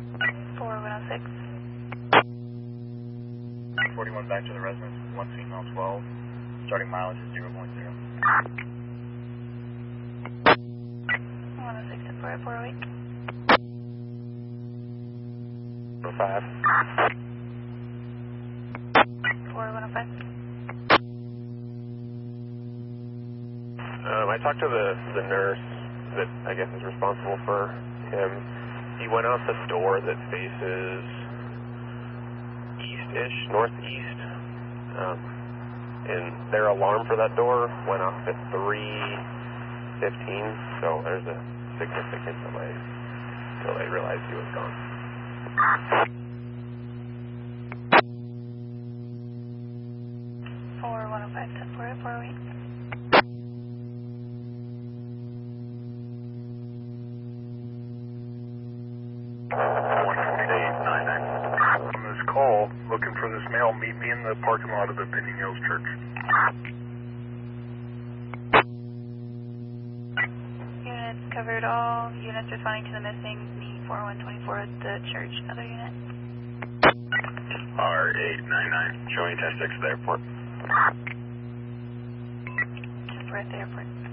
4106. 41 back to the residence, 1 female 12, starting mileage is 0.0. 106 to 408. 5. 4105. I talked to the nurse that I guess is responsible for him. He went out the door that faces east-ish, northeast, and their alarm for that door went off at 3:15, so there's a significant delay until they realized he was gone. Four 105 to 408. On this call, looking for this male, meet me in the parking lot of the Bending Hills Church. Units covered. All units responding to the missing. Meet 4124 at the church. Other unit. R899, showing 10-6 at the airport. Just we're at the airport.